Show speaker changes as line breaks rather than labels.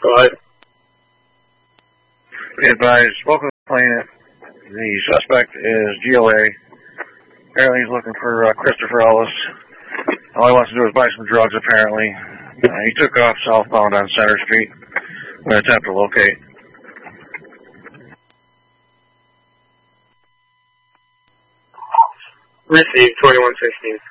Go ahead.
Be advised, spoken with the plaintiff. The suspect is GOA. Apparently he's looking for Christopher Ellis. All he wants to do is buy some drugs, apparently. He took off southbound on Center Street. I'm going to attempt to locate.
Received 2116.